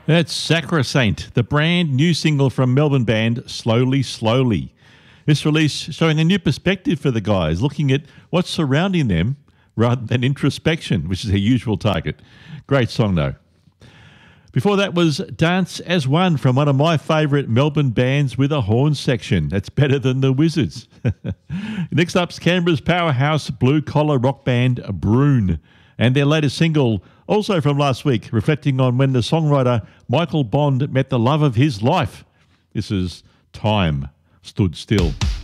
That's Sacrosanct, the brand new single from Melbourne band Slowly Slowly. This release showing a new perspective for the guys, looking at what's surrounding them rather than introspection, which is their usual target. Great song though. Before that was Dance as One from one of my favourite Melbourne bands with a horn section. That's better than the Wizards. Next up's Canberra's powerhouse blue-collar rock band Broon, and their latest single, also from last week, reflecting on when the songwriter Michael Bond met the love of his life. This is Time Stood Still.